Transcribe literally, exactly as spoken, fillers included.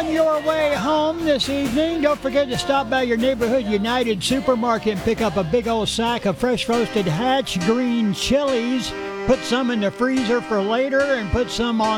On your way home this evening, don't forget to stop by your neighborhood United Supermarket and pick up a big old sack of fresh roasted Hatch green chilies. Put some in the freezer for later and put some on